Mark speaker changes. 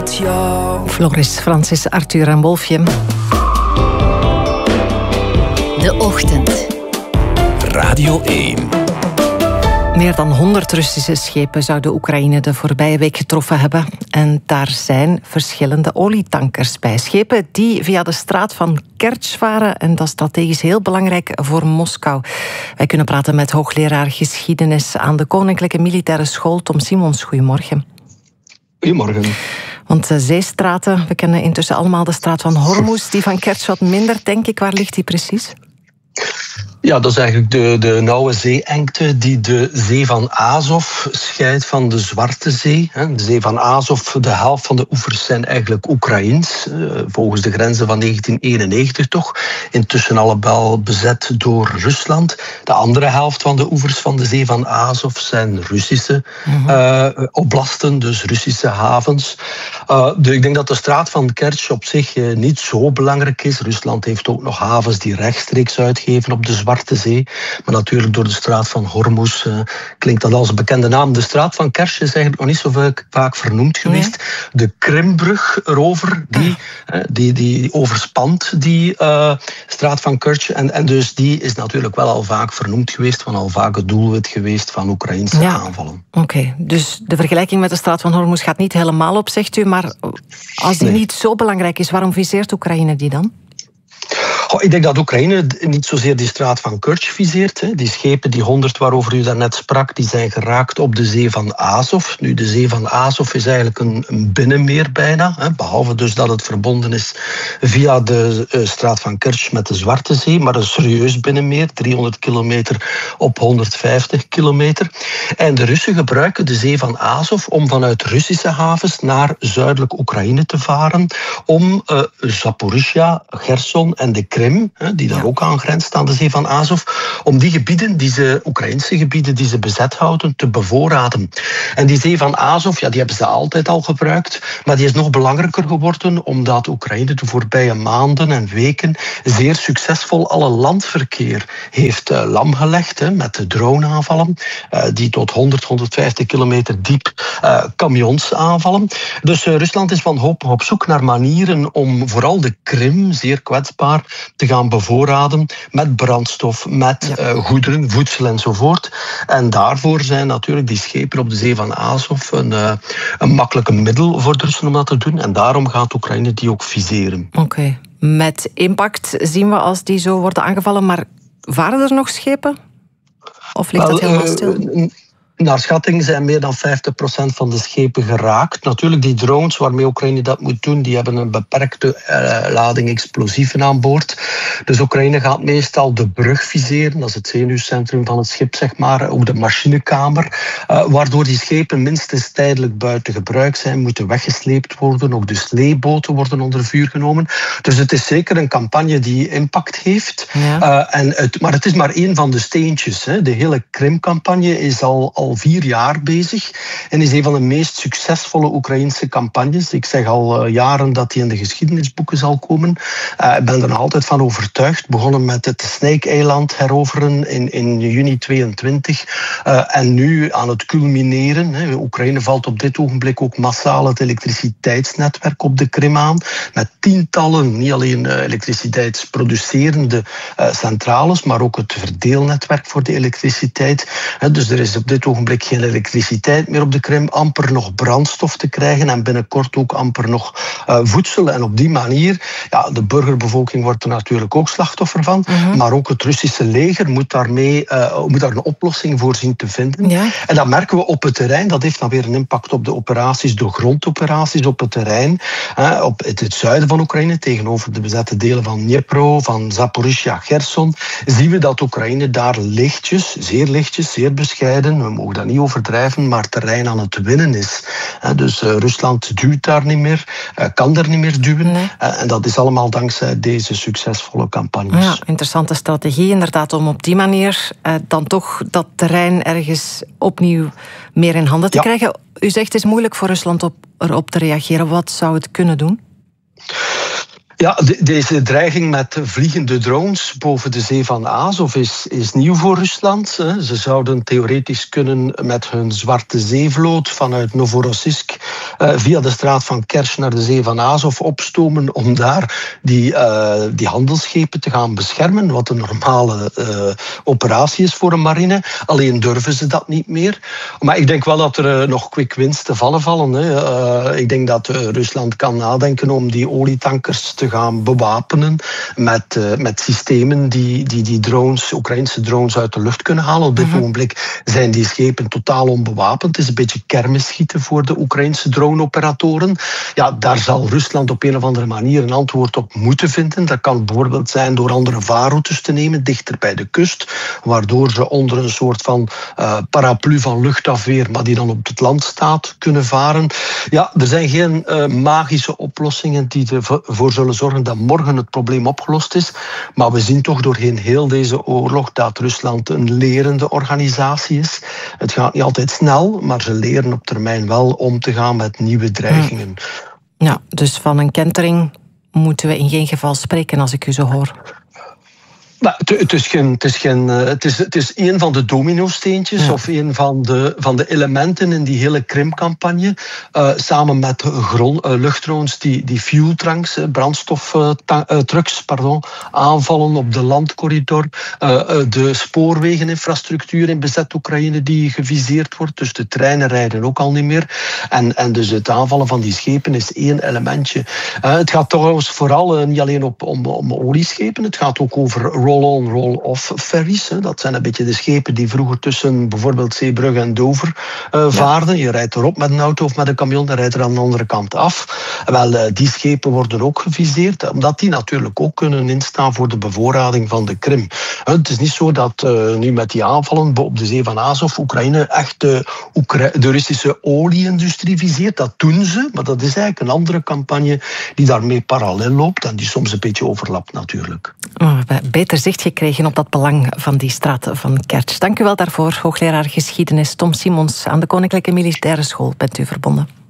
Speaker 1: met jou.
Speaker 2: Floris, Francis, Arthur en Wolfje.
Speaker 3: De Ochtend.
Speaker 1: Radio 1.
Speaker 2: Meer dan 100 Russische schepen zouden Oekraïne de voorbije week getroffen hebben. En daar zijn verschillende olietankers bij. Schepen die via de straat van Kerch varen. En dat is strategisch heel belangrijk voor Moskou. Wij kunnen praten met hoogleraar geschiedenis aan de Koninklijke Militaire School, Tom Simons. Goedemorgen.
Speaker 4: Goedemorgen.
Speaker 2: Want zeestraten, we kennen intussen allemaal de straat van Hormuz. Die van Kerch wat minder, denk ik. Waar ligt die precies?
Speaker 4: Ja, dat is eigenlijk de nauwe zeeengte die de zee van Azov scheidt van de Zwarte Zee. De zee van Azov, de helft van de oevers zijn eigenlijk Oekraïens, volgens de grenzen van 1991 toch. Intussen allebei bezet door Rusland. De andere helft van de oevers van de zee van Azov zijn Russische oblasten, dus Russische havens. Ik denk dat de straat van Kerch op zich niet zo belangrijk is. Rusland heeft ook nog havens die rechtstreeks uitgeven op de Zwarte Zee. Maar natuurlijk door de straat van Hormuz klinkt dat als een bekende naam. De straat van Kerch is eigenlijk nog niet zo vaak vernoemd geweest. Nee. De Krimbrug erover, die overspant die straat van Kerch. En dus die is natuurlijk wel al vaak vernoemd geweest, van al vaak het doelwit geweest van Oekraïnse aanvallen.
Speaker 2: Oké, dus de vergelijking met de straat van Hormuz gaat niet helemaal op, zegt u. Maar als die niet zo belangrijk is, waarom viseert Oekraïne die dan?
Speaker 4: Ik denk dat Oekraïne niet zozeer die straat van Kerch viseert. Die schepen, die 100 waarover u daarnet sprak, die zijn geraakt op de zee van Azov. Nu, de zee van Azov is eigenlijk een binnenmeer bijna. Behalve dus dat het verbonden is via de straat van Kerch met de Zwarte Zee. Maar een serieus binnenmeer, 300 kilometer op 150 kilometer. En de Russen gebruiken de zee van Azov om vanuit Russische havens naar zuidelijk Oekraïne te varen. Om Zaporizhia, Gerson en de Krim, die daar ook aan grenst aan de zee van Azov, om die gebieden, Oekraïnse gebieden die ze bezet houden, te bevoorraden. En die zee van Azov, die hebben ze altijd al gebruikt, maar die is nog belangrijker geworden omdat Oekraïne de voorbije maanden en weken zeer succesvol alle landverkeer heeft lamgelegd met de droneaanvallen, die tot 150 kilometer diep camions aanvallen. Dus Rusland is wanhopig op zoek naar manieren om vooral de Krim, zeer kwetsbaar, te gaan bevoorraden met brandstof, met goederen, voedsel enzovoort. En daarvoor zijn natuurlijk die schepen op de zee van Azov een makkelijke middel voor de Russen om dat te doen. En daarom gaat Oekraïne die ook viseren.
Speaker 2: Oké. Met impact zien we als die zo worden aangevallen, maar varen er nog schepen? Of ligt dat helemaal stil?
Speaker 4: Naar schatting zijn meer dan 50% van de schepen geraakt. Natuurlijk, die drones waarmee Oekraïne dat moet doen, die hebben een beperkte lading explosieven aan boord. Dus Oekraïne gaat meestal de brug viseren, dat is het zenuwcentrum van het schip, zeg maar, ook de machinekamer, waardoor die schepen minstens tijdelijk buiten gebruik zijn, moeten weggesleept worden. Ook de sleeboten worden onder vuur genomen. Dus het is zeker een campagne die impact heeft. Ja. Maar het is maar één van de steentjes. De hele Krim-campagne is al 4 jaar bezig en is een van de meest succesvolle Oekraïnse campagnes. Ik zeg al jaren dat die in de geschiedenisboeken zal komen. Ik ben er nog altijd van overtuigd. Begonnen met het Snake-eiland heroveren in juni 22 en nu aan het culmineren. Oekraïne valt op dit ogenblik ook massaal het elektriciteitsnetwerk op de Krim aan, met tientallen, niet alleen elektriciteitsproducerende centrales, maar ook het verdeelnetwerk voor de elektriciteit. Dus er is op dit ogenblik geen elektriciteit meer op de Krim, amper nog brandstof te krijgen en binnenkort ook amper nog voedsel. En op die manier, de burgerbevolking wordt er natuurlijk ook slachtoffer van, maar ook het Russische leger moet daar een oplossing voor zien te vinden. Ja. En dat merken we op het terrein. Dat heeft dan weer een impact op de operaties, de grondoperaties op het terrein, op het zuiden van Oekraïne, tegenover de bezette delen van Dnipro, van Zaporizhia, Gerson, zien we dat Oekraïne daar lichtjes, zeer bescheiden, we mogen dat niet overdrijven, maar terrein aan het winnen is. Dus Rusland duwt daar niet meer, kan er niet meer duwen. Nee. En dat is allemaal dankzij deze succesvolle campagnes.
Speaker 2: Ja, interessante strategie inderdaad, om op die manier dan toch dat terrein ergens opnieuw meer in handen te krijgen. U zegt het is moeilijk voor Rusland erop te reageren. Wat zou het kunnen doen?
Speaker 4: Ja, deze dreiging met vliegende drones boven de zee van Azov is nieuw voor Rusland. Ze zouden theoretisch kunnen met hun Zwarte Zeevloot vanuit Novorossiysk via de straat van Kerch naar de zee van Azov opstomen om daar die handelsschepen te gaan beschermen, wat een normale operatie is voor een marine. Alleen durven ze dat niet meer. Maar ik denk wel dat er nog quick wins te vallen. Ik denk dat Rusland kan nadenken om die olietankers te gaan bewapenen met systemen die drones, Oekraïnse drones uit de lucht kunnen halen. Op dit ogenblik zijn die schepen totaal onbewapend. Het is een beetje kermisschieten voor de Oekraïnse droneoperatoren. Ja, daar zal Rusland op een of andere manier een antwoord op moeten vinden. Dat kan bijvoorbeeld zijn door andere vaarroutes te nemen, dichter bij de kust, waardoor ze onder een soort van paraplu van luchtafweer, maar die dan op het land staat, kunnen varen. Ja, er zijn geen magische oplossingen die ervoor zullen zorgen dat morgen het probleem opgelost is. Maar we zien toch doorheen heel deze oorlog dat Rusland een lerende organisatie is. Het gaat niet altijd snel, maar ze leren op termijn wel om te gaan met nieuwe dreigingen.
Speaker 2: Ja, dus van een kentering moeten we in geen geval spreken, als ik u zo hoor.
Speaker 4: Maar het is een van de domino-steentjes, of een van de elementen in die hele Krimcampagne. Samen met luchtdrones die fueltanks, brandstoftrucks, aanvallen op de landcorridor. De spoorwegeninfrastructuur in bezet Oekraïne die geviseerd wordt. Dus de treinen rijden ook al niet meer. En dus het aanvallen van die schepen is één elementje. Het gaat trouwens vooral niet alleen om olieschepen. Het gaat ook over roll-on, roll-off ferries. Dat zijn een beetje de schepen die vroeger tussen bijvoorbeeld Zeebrugge en Dover vaarden. Je rijdt erop met een auto of met een camion, dan rijdt er aan de andere kant af. Wel, die schepen worden ook geviseerd, omdat die natuurlijk ook kunnen instaan voor de bevoorrading van de Krim. Het is niet zo dat nu met die aanvallen op de zee van Azov Oekraïne echt de Russische olie-industrie viseert. Dat doen ze, maar dat is eigenlijk een andere campagne die daarmee parallel loopt en die soms een beetje overlapt natuurlijk.
Speaker 2: Beter zicht gekregen op dat belang van die straat van Kerch. Dank u wel daarvoor, hoogleraar geschiedenis Tom Simons. Aan de Koninklijke Militaire School bent u verbonden.